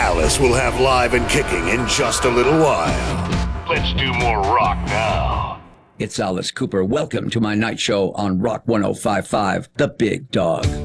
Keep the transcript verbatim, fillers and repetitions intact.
Alice will have Live and Kicking in just a little while. Let's do more rock now. It's Alice Cooper. Welcome to my night show on Rock one oh five point five, The Big Dog.